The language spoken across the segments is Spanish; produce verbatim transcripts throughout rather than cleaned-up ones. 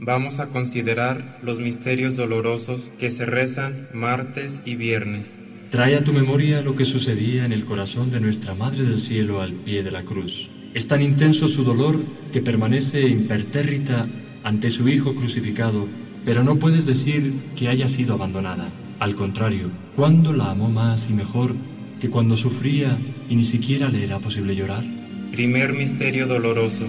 Vamos a considerar los misterios dolorosos que se rezan martes y viernes. Trae a tu memoria lo que sucedía en el corazón de nuestra Madre del Cielo al pie de la cruz. Es tan intenso su dolor que permanece impertérrita ante su Hijo crucificado, pero no puedes decir que haya sido abandonada. Al contrario, ¿cuándo la amó más y mejor que cuando sufría y ni siquiera le era posible llorar? Primer misterio doloroso: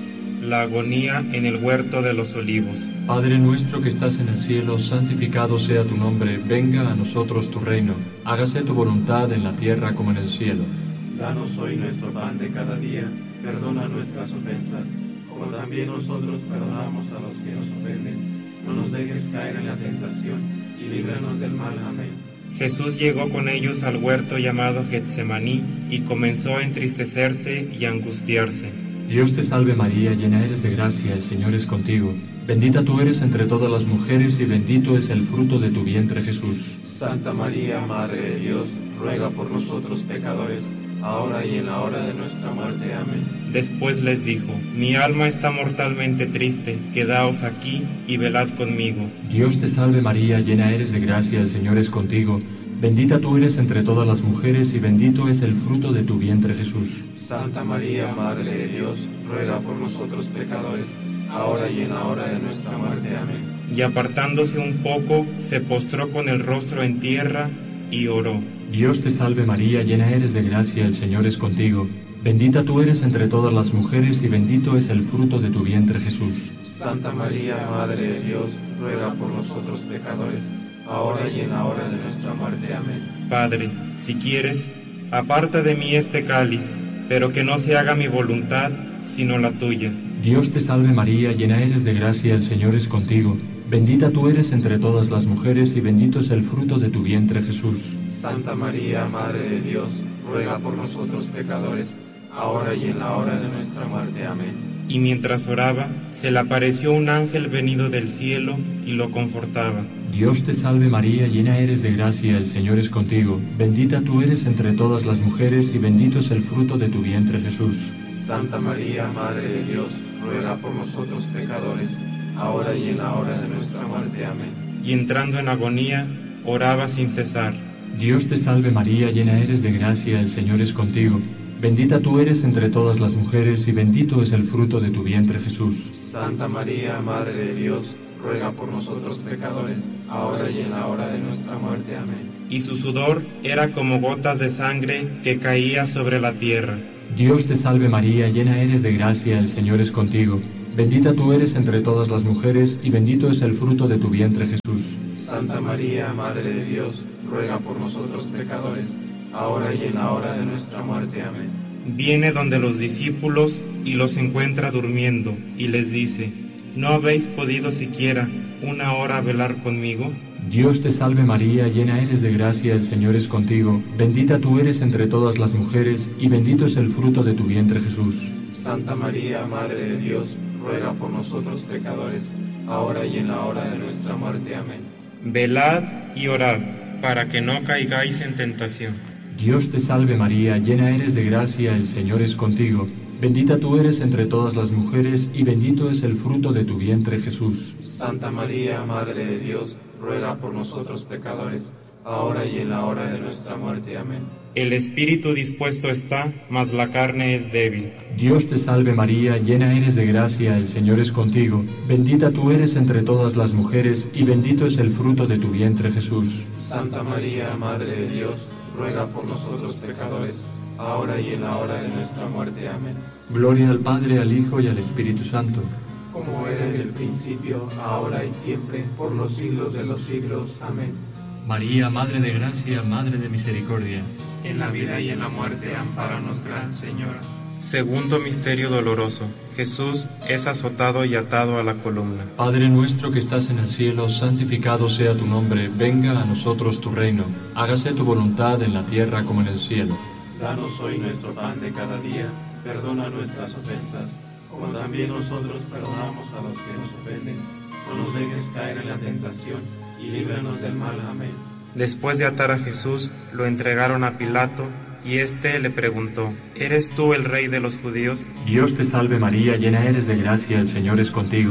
la agonía en el huerto de los olivos. Padre nuestro que estás en el cielo, santificado sea tu nombre, venga a nosotros tu reino, hágase tu voluntad en la tierra como en el cielo. Danos hoy nuestro pan de cada día, perdona nuestras ofensas, como también nosotros perdonamos a los que nos ofenden. No nos dejes caer en la tentación, y líbranos del mal. Amén. Jesús llegó con ellos al huerto llamado Getsemaní, y comenzó a entristecerse y a angustiarse. Dios te salve María, llena eres de gracia, el Señor es contigo. Bendita tú eres entre todas las mujeres, y bendito es el fruto de tu vientre Jesús. Santa María, Madre de Dios, ruega por nosotros pecadores, ahora y en la hora de nuestra muerte. Amén. Después les dijo: mi alma está mortalmente triste, quedaos aquí y velad conmigo. Dios te salve María, llena eres de gracia, el Señor es contigo. Bendita tú eres entre todas las mujeres, y bendito es el fruto de tu vientre Jesús. Santa María, Madre de Dios, ruega por nosotros pecadores, ahora y en la hora de nuestra muerte. Amén. Y apartándose un poco, se postró con el rostro en tierra y oró: Dios te salve María, llena eres de gracia, el Señor es contigo. Bendita tú eres entre todas las mujeres, y bendito es el fruto de tu vientre Jesús. Santa María, Madre de Dios, ruega por nosotros pecadores, ahora y en la hora de nuestra muerte. Amén. Padre, si quieres, aparta de mí este cáliz, pero que no se haga mi voluntad, sino la tuya. Dios te salve María, llena eres de gracia, el Señor es contigo. Bendita tú eres entre todas las mujeres, y bendito es el fruto de tu vientre Jesús. Santa María, Madre de Dios, ruega por nosotros pecadores, ahora y en la hora de nuestra muerte. Amén. Y mientras oraba, se le apareció un ángel venido del cielo y lo confortaba. Dios te salve María, llena eres de gracia, el Señor es contigo. Bendita tú eres entre todas las mujeres, y bendito es el fruto de tu vientre Jesús. Santa María, Madre de Dios, ruega por nosotros pecadores, ahora y en la hora de nuestra muerte. Amén. Y entrando en agonía, oraba sin cesar. Dios te salve María, llena eres de gracia, el Señor es contigo. Bendita tú eres entre todas las mujeres, y bendito es el fruto de tu vientre Jesús. Santa María, Madre de Dios, ruega por nosotros pecadores, ahora y en la hora de nuestra muerte. Amén. Y su sudor era como gotas de sangre que caía sobre la tierra. Dios te salve María, llena eres de gracia, el Señor es contigo. Bendita tú eres entre todas las mujeres, y bendito es el fruto de tu vientre Jesús. Santa María, Madre de Dios, ruega por nosotros pecadores, ahora y en la hora de nuestra muerte. Amén. Viene donde los discípulos y los encuentra durmiendo, y les dice: ¿no habéis podido siquiera una hora velar conmigo? Dios te salve María, llena eres de gracia, el Señor es contigo. Bendita tú eres entre todas las mujeres, y bendito es el fruto de tu vientre Jesús. Santa María, Madre de Dios, ruega por nosotros pecadores, ahora y en la hora de nuestra muerte. Amén. Velad y orad, para que no caigáis en tentación. Dios te salve María, llena eres de gracia, el Señor es contigo. Bendita tú eres entre todas las mujeres, y bendito es el fruto de tu vientre Jesús. Santa María, Madre de Dios, ruega por nosotros pecadores, ahora y en la hora de nuestra muerte. Amén. El espíritu dispuesto está, mas la carne es débil. Dios te salve María, llena eres de gracia, el Señor es contigo. Bendita tú eres entre todas las mujeres, y bendito es el fruto de tu vientre Jesús. Santa María, Madre de Dios, ruega por nosotros pecadores, ahora y en la hora de nuestra muerte. Amén. Gloria al Padre, al Hijo y al Espíritu Santo, como era en el principio, ahora y siempre, por los siglos de los siglos. Amén. María, Madre de Gracia, Madre de Misericordia, en la vida y en la muerte, ampáranos, Gran Señora. Segundo misterio doloroso: Jesús es azotado y atado a la columna. Padre nuestro que estás en el cielo, santificado sea tu nombre, venga a nosotros tu reino, hágase tu voluntad en la tierra como en el cielo. Danos hoy nuestro pan de cada día, perdona nuestras ofensas, como también nosotros perdonamos a los que nos ofenden. No nos dejes caer en la tentación, y líbranos del mal. Amén. Después de atar a Jesús, lo entregaron a Pilato, y éste le preguntó: ¿eres tú el rey de los judíos? Dios te salve María, llena eres de gracia, el Señor es contigo.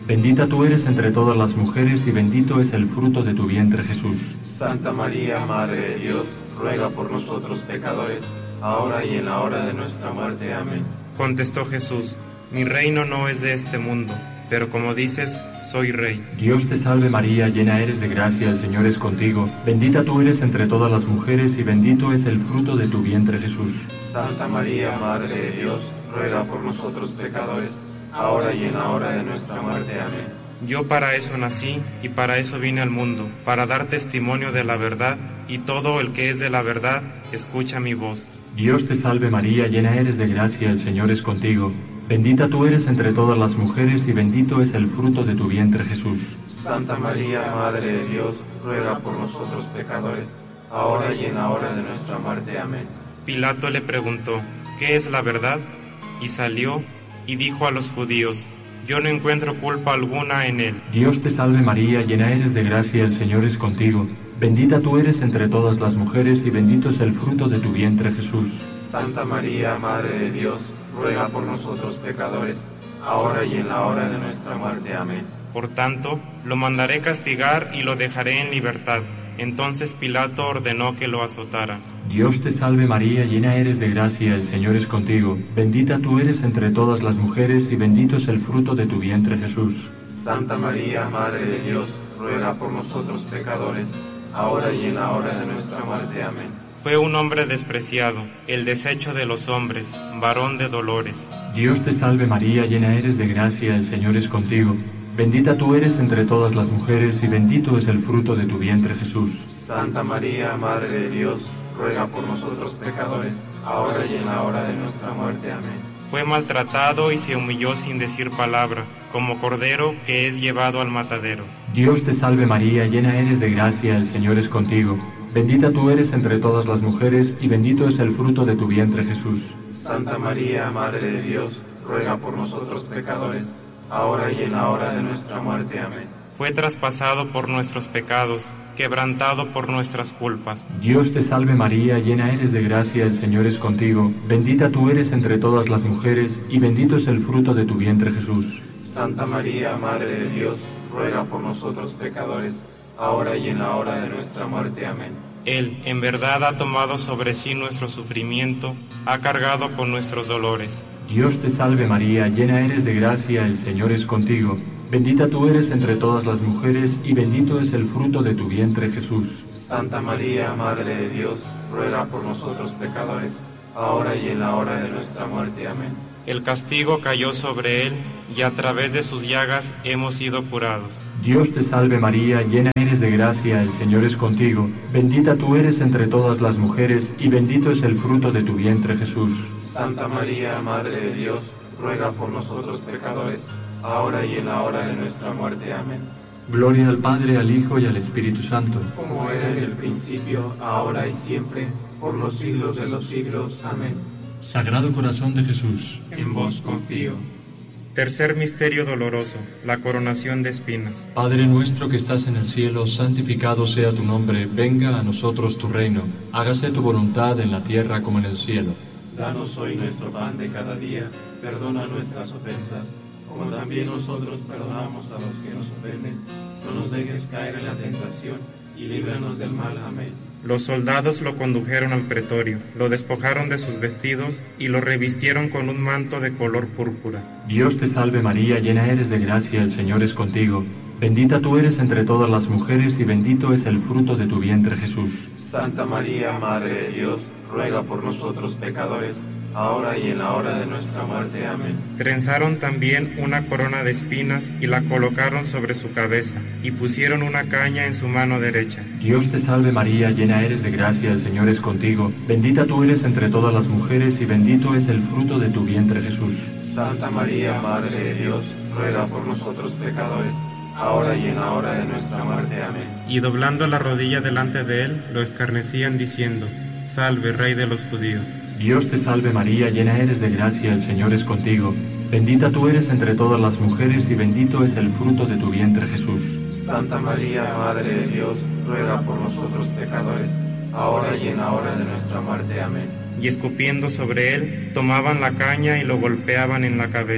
Bendita tú eres entre todas las mujeres y bendito es el fruto de tu vientre Jesús. Santa María, Madre de Dios, ruega por nosotros pecadores, ahora y en la hora de nuestra muerte. Amén. Contestó Jesús: mi reino no es de este mundo, pero como dices, soy rey. Dios te salve María, llena eres de gracia, el Señor es contigo. Bendita tú eres entre todas las mujeres y bendito es el fruto de tu vientre Jesús. Santa María, Madre de Dios, ruega por nosotros pecadores, ahora y en la hora de nuestra muerte. Amén. Yo para eso nací y para eso vine al mundo, para dar testimonio de la verdad, y todo el que es de la verdad, escucha mi voz. Dios te salve María, llena eres de gracia, el Señor es contigo. Bendita tú eres entre todas las mujeres y bendito es el fruto de tu vientre Jesús. Santa María, Madre de Dios, ruega por nosotros pecadores, ahora y en la hora de nuestra muerte. Amén. Pilato le preguntó: ¿qué es la verdad? Y salió y dijo a los judíos: yo no encuentro culpa alguna en él. Dios te salve María, llena eres de gracia, el Señor es contigo. Bendita tú eres entre todas las mujeres y bendito es el fruto de tu vientre Jesús. Santa María, Madre de Dios, ruega por nosotros pecadores, ahora y en la hora de nuestra muerte. Amén. Por tanto, lo mandaré castigar y lo dejaré en libertad. Entonces Pilato ordenó que lo azotaran. Dios te salve María, llena eres de gracia, el Señor es contigo. Bendita tú eres entre todas las mujeres y bendito es el fruto de tu vientre Jesús. Santa María, Madre de Dios, ruega por nosotros pecadores, ahora y en la hora de nuestra muerte. Amén. Fue un hombre despreciado, el desecho de los hombres, varón de dolores. Dios te salve María, llena eres de gracia, el Señor es contigo. Bendita tú eres entre todas las mujeres y bendito es el fruto de tu vientre Jesús. Santa María, Madre de Dios, ruega por nosotros pecadores, ahora y en la hora de nuestra muerte. Amén. Fue maltratado y se humilló sin decir palabra, como cordero que es llevado al matadero. Dios te salve María, llena eres de gracia, el Señor es contigo. Bendita tú eres entre todas las mujeres y bendito es el fruto de tu vientre Jesús. Santa María, Madre de Dios, ruega por nosotros pecadores, ahora y en la hora de nuestra muerte. Amén. Fue traspasado por nuestros pecados, quebrantado por nuestras culpas. Dios te salve María, llena eres de gracia, el Señor es contigo. Bendita tú eres entre todas las mujeres y bendito es el fruto de tu vientre Jesús. Santa María, Madre de Dios, ruega por nosotros pecadores, ahora y en la hora de nuestra muerte. Amén. Él, en verdad, ha tomado sobre sí nuestro sufrimiento, ha cargado con nuestros dolores. Dios te salve María, llena eres de gracia, el Señor es contigo. Bendita tú eres entre todas las mujeres y bendito es el fruto de tu vientre Jesús. Santa María, Madre de Dios, ruega por nosotros pecadores, ahora y en la hora de nuestra muerte. Amén. El castigo cayó sobre él y a través de sus llagas hemos sido curados. Dios te salve María, llena eres de gracia, el Señor es contigo. Bendita tú eres entre todas las mujeres y bendito es el fruto de tu vientre Jesús. Santa María, Madre de Dios, ruega por nosotros pecadores, ahora y en la hora de nuestra muerte. Amén. Gloria al Padre, al Hijo y al Espíritu Santo. Como era en el principio, ahora y siempre, por los siglos de los siglos. Amén. Sagrado Corazón de Jesús, en vos confío. Tercer misterio doloroso, la coronación de espinas. Padre nuestro que estás en el cielo, santificado sea tu nombre, venga a nosotros tu reino, hágase tu voluntad en la tierra como en el cielo. Danos hoy nuestro pan de cada día, perdona nuestras ofensas, como también nosotros perdonamos a los que nos ofenden. No nos dejes caer en la tentación, y líbranos del mal. Amén. Los soldados lo condujeron al pretorio, lo despojaron de sus vestidos y lo revistieron con un manto de color púrpura. Dios te salve María, llena eres de gracia, el Señor es contigo. Bendita tú eres entre todas las mujeres y bendito es el fruto de tu vientre Jesús. Santa María, Madre de Dios, ruega por nosotros pecadores, ahora y en la hora de nuestra muerte. Amén. Trenzaron también una corona de espinas y la colocaron sobre su cabeza, y pusieron una caña en su mano derecha. Dios te salve María, llena eres de gracia, el Señor es contigo. Bendita tú eres entre todas las mujeres y bendito es el fruto de tu vientre Jesús. Santa María, Madre de Dios, ruega por nosotros pecadores, ahora y en la hora de nuestra muerte. Amén. Y doblando la rodilla delante de él, lo escarnecían diciendo: Salve, Rey de los judíos. Dios te salve María, llena eres de gracia, el Señor es contigo. Bendita tú eres entre todas las mujeres y bendito es el fruto de tu vientre Jesús. Santa María, Madre de Dios, ruega por nosotros pecadores, ahora y en la hora de nuestra muerte. Amén. Y escupiendo sobre él, tomaban la caña y lo golpeaban en la cabeza.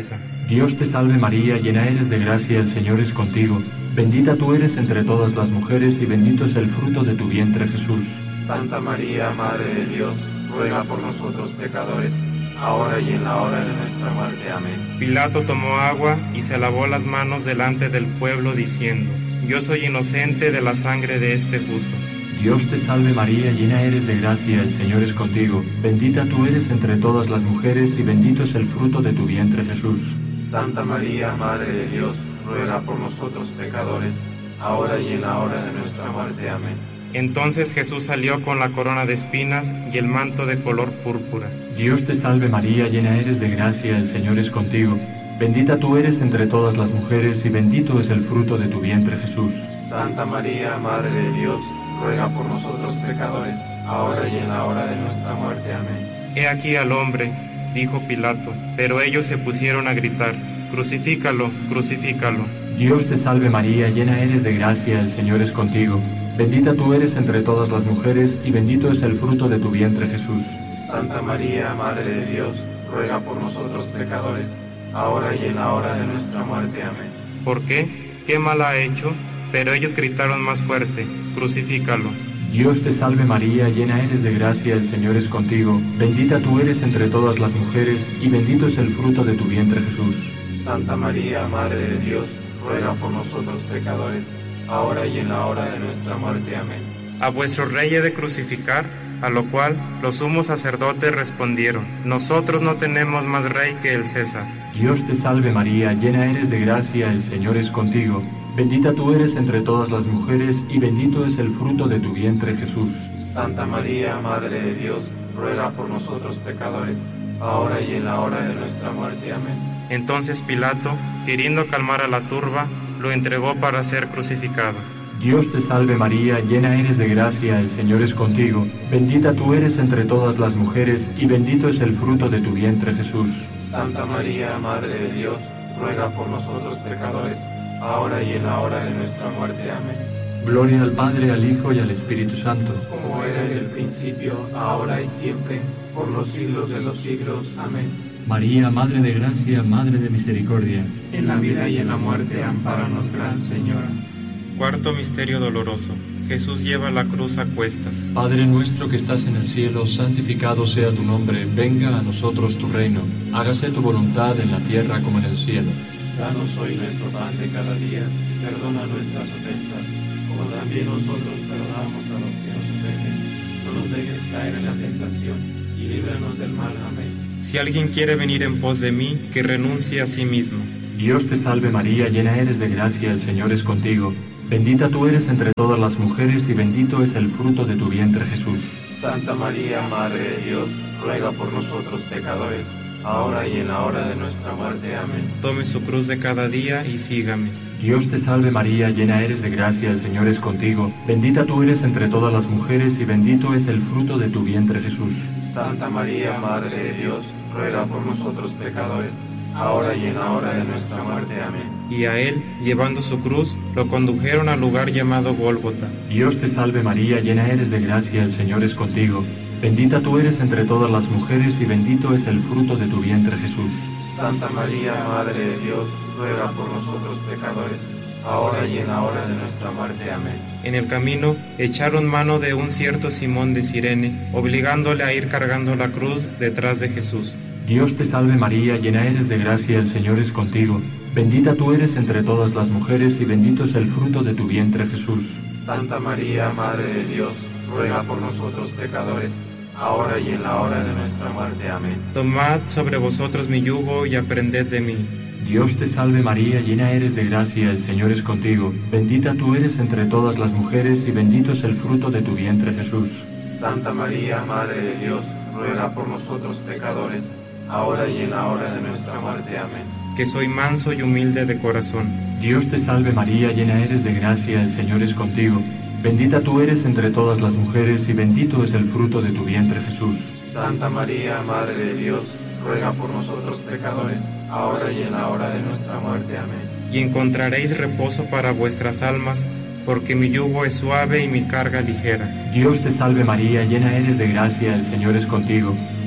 Dios te salve María, llena eres de gracia, el Señor es contigo. Bendita tú eres entre todas las mujeres y bendito es el fruto de tu vientre Jesús. Santa María, Madre de Dios, ruega por nosotros pecadores, ahora y en la hora de nuestra muerte. Amén. Pilato tomó agua y se lavó las manos delante del pueblo diciendo: Yo soy inocente de la sangre de este justo. Dios te salve María, llena eres de gracia, el Señor es contigo. Bendita tú eres entre todas las mujeres y bendito es el fruto de tu vientre Jesús. Santa María, Madre de Dios, ruega por nosotros pecadores, ahora y en la hora de nuestra muerte. Amén. Entonces Jesús salió con la corona de espinas y el manto de color púrpura. Dios te salve María, llena eres de gracia, el Señor es contigo. Bendita tú eres entre todas las mujeres y bendito es el fruto de tu vientre Jesús. Santa María, Madre de Dios, ruega por nosotros pecadores, ahora y en la hora de nuestra muerte. Amén. He aquí al hombre, dijo Pilato, pero ellos se pusieron a gritar: Crucifícalo, crucifícalo. Dios te salve María, llena eres de gracia, el Señor es contigo. Bendita tú eres entre todas las mujeres y bendito es el fruto de tu vientre Jesús. Santa María, Madre de Dios, ruega por nosotros pecadores, ahora y en la hora de nuestra muerte. Amén. ¿Por qué? ¿Qué mal ha hecho? Pero ellos gritaron más fuerte: Crucifícalo. Dios te salve María, llena eres de gracia, el Señor es contigo. Bendita tú eres entre todas las mujeres y bendito es el fruto de tu vientre Jesús. Santa María, Madre de Dios, ruega por nosotros pecadores, ahora y en la hora de nuestra muerte. Amén. A vuestro rey he de crucificar. A lo cual los sumos sacerdotes respondieron: Nosotros no tenemos más rey que el César. Dios te salve María, llena eres de gracia, el Señor es contigo. Bendita tú eres entre todas las mujeres y bendito es el fruto de tu vientre Jesús. Santa María, Madre de Dios, ruega por nosotros pecadores, ahora y en la hora de nuestra muerte. Amén. Entonces Pilato, queriendo calmar a la turba, lo entregó para ser crucificado. Dios te salve María, llena eres de gracia, el Señor es contigo. Bendita tú eres entre todas las mujeres y bendito es el fruto de tu vientre Jesús. Santa María, Madre de Dios, ruega por nosotros pecadores, ahora y en la hora de nuestra muerte. Amén. Gloria al Padre, al Hijo y al Espíritu Santo. Como era en el principio, ahora y siempre, por los siglos de los siglos. Amén. María, Madre de gracia, Madre de misericordia. En la vida y en la muerte, ampáranos, Gran Señora. Cuarto misterio doloroso. Jesús lleva la cruz a cuestas. Padre nuestro que estás en el cielo, santificado sea tu nombre. Venga a nosotros tu reino. Hágase tu voluntad en la tierra como en el cielo. Danos hoy nuestro pan de cada día. Perdona nuestras ofensas, como también nosotros perdonamos a los que nos ofenden. No nos dejes caer en la tentación y líbranos del mal. Amén. Si alguien quiere venir en pos de mí, que renuncie a sí mismo. Dios te salve María, llena eres de gracia, el Señor es contigo. Bendita tú eres entre todas las mujeres y bendito es el fruto de tu vientre Jesús. Santa María, Madre de Dios, ruega por nosotros pecadores, ahora y en la hora de nuestra muerte. Amén. Tome su cruz de cada día y sígame. Dios te salve María, llena eres de gracia, el Señor es contigo. Bendita tú eres entre todas las mujeres y bendito es el fruto de tu vientre Jesús. Santa María, Madre de Dios, ruega por nosotros pecadores, ahora y en la hora de nuestra muerte. Amén. Y a él, llevando su cruz, lo condujeron al lugar llamado Gólgota. Dios te salve María, llena eres de gracia, el Señor es contigo. Bendita tú eres entre todas las mujeres y bendito es el fruto de tu vientre Jesús. Santa María, Madre de Dios, ruega por nosotros pecadores, ahora y en la hora de nuestra muerte. Amén. En el camino echaron mano de un cierto Simón de Cirene, obligándole a ir cargando la cruz detrás de Jesús. Dios te salve María, llena eres de gracia, el Señor es contigo. Bendita tú eres entre todas las mujeres y bendito es el fruto de tu vientre Jesús. Santa María, Madre de Dios, ruega por nosotros pecadores, ahora y en la hora de nuestra muerte. Amén. Tomad sobre vosotros mi yugo y aprended de mí. Dios te salve María, llena eres de gracia, el Señor es contigo. Bendita tú eres entre todas las mujeres y bendito es el fruto de tu vientre Jesús. Santa María, Madre de Dios, ruega por nosotros pecadores, ahora y en la hora de nuestra muerte. Amén. Que soy manso y humilde de corazón. Dios te salve María, llena eres de gracia, el Señor es contigo. Bendita tú eres entre todas las mujeres y bendito es el fruto de tu vientre Jesús. Santa María, Madre de Dios, ruega por nosotros pecadores, ahora y en la hora de nuestra muerte. Amén. Y encontraréis reposo para vuestras almas, porque mi yugo es suave y mi carga ligera. Dios te salve María, llena eres de gracia, el Señor es contigo.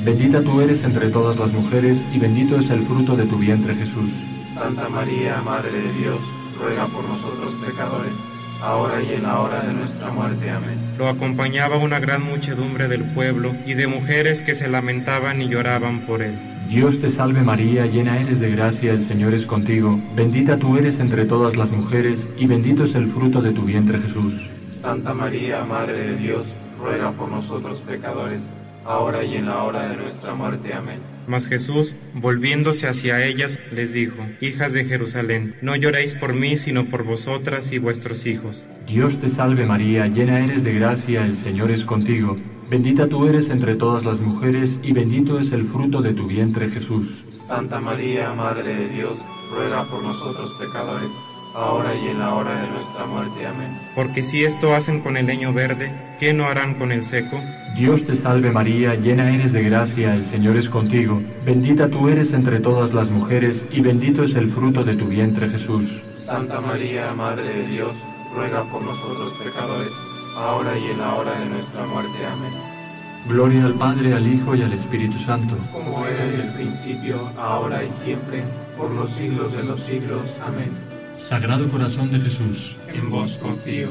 bendita tú eres entre todas las mujeres, y bendito es el fruto de tu vientre, Jesús. Santa María, Madre de Dios, ruega por nosotros pecadores, ahora y en la hora de nuestra muerte. Amén. Lo acompañaba una gran muchedumbre del pueblo y de mujeres que se lamentaban y lloraban por él. Dios te salve María, llena eres de gracia, el Señor es contigo, bendita tú eres entre todas las mujeres, y bendito es el fruto de tu vientre, Jesús. Santa María, Madre de Dios, ruega por nosotros pecadores, ahora y en la hora de nuestra muerte. Amén. Mas Jesús, volviéndose hacia ellas, les dijo: Hijas de Jerusalén, no lloréis por mí, sino por vosotras y vuestros hijos. Dios te salve María, llena eres de gracia, el Señor es contigo, bendita tú eres entre todas las mujeres, y bendito es el fruto de tu vientre, Jesús. Santa María, Madre de Dios, ruega por nosotros pecadores, ahora y en la hora de nuestra muerte. Amén. Porque si esto hacen con el leño verde, ¿qué no harán con el seco? Dios te salve María, llena eres de gracia, el Señor es contigo, bendita tú eres entre todas las mujeres, y bendito es el fruto de tu vientre, Jesús. Santa María, Madre de Dios, ruega por nosotros pecadores, ahora y en la hora de nuestra muerte. Amén. Gloria al Padre, al Hijo y al Espíritu Santo. Como era en el principio, ahora y siempre, por los siglos de los siglos. Amén. Sagrado Corazón de Jesús, en vos confío.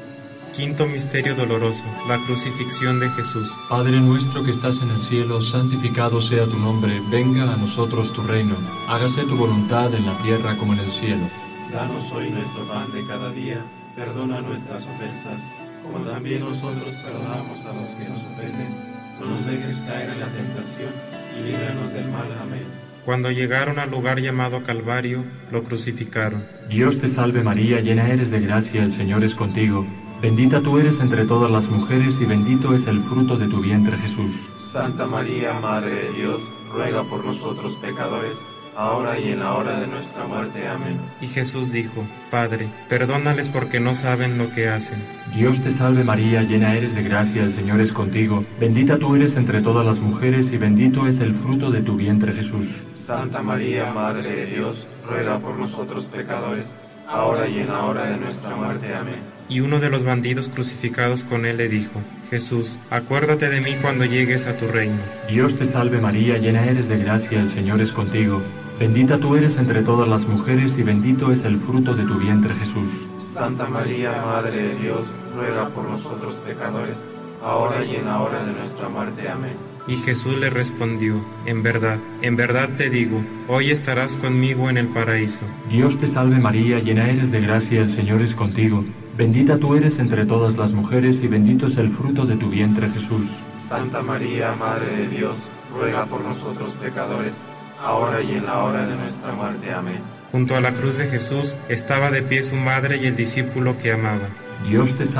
Quinto misterio doloroso, la crucifixión de Jesús. Padre nuestro que estás en el cielo, santificado sea tu nombre, venga a nosotros tu reino, hágase tu voluntad en la tierra como en el cielo. Danos hoy nuestro pan de cada día, perdona nuestras ofensas, como también nosotros perdonamos a los que nos ofenden. No nos dejes caer en la tentación, y líbranos del mal. Amén. Cuando llegaron al lugar llamado Calvario, lo crucificaron. Dios te salve María, llena eres de gracia, el Señor es contigo. Bendita tú eres entre todas las mujeres, y bendito es el fruto de tu vientre, Jesús. Santa María, Madre de Dios, ruega por nosotros pecadores, ahora y en la hora de nuestra muerte. Amén. Y Jesús dijo: Padre, perdónales porque no saben lo que hacen. Dios te salve María, llena eres de gracia, el Señor es contigo. Bendita tú eres entre todas las mujeres, y bendito es el fruto de tu vientre, Jesús. Santa María, Madre de Dios, ruega por nosotros pecadores, ahora y en la hora de nuestra muerte. Amén. Y uno de los bandidos crucificados con él le dijo: Jesús, acuérdate de mí cuando llegues a tu reino. Dios te salve María, llena eres de gracia, el Señor es contigo. Bendita tú eres entre todas las mujeres, y bendito es el fruto de tu vientre, Jesús. Santa María, Madre de Dios, ruega por nosotros pecadores, ahora y en la hora de nuestra muerte. Amén. Y Jesús le respondió: En verdad, en verdad te digo, hoy estarás conmigo en el paraíso. Dios te salve María, llena eres de gracia, el Señor es contigo. Bendita tú eres entre todas las mujeres, y bendito es el fruto de tu vientre, Jesús. Santa María, Madre de Dios, ruega por nosotros pecadores, ahora y en la hora de nuestra muerte. Amén. Junto a la cruz de Jesús estaba de pie su madre y el discípulo que amaba. Dios te salve